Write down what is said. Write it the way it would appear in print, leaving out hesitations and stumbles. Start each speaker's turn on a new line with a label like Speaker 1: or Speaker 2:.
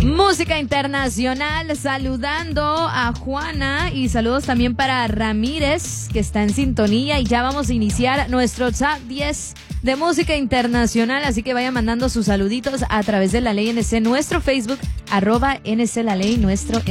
Speaker 1: Música internacional, saludando a Juana y saludos también para Ramírez, que está en sintonía, y ya vamos a iniciar nuestro top 10 de música internacional, así que vayan mandando sus saluditos a través de La Ley NC, nuestro Facebook, @NC La Ley, nuestro